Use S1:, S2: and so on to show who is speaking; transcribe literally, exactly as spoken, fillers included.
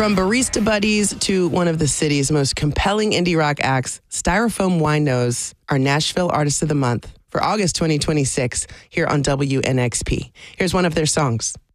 S1: From barista buddies to one of the city's most compelling indie rock acts, Styrofoam Winos are Nashville Artist of the Month for August twenty twenty-six here on W N X P. Here's one of their songs.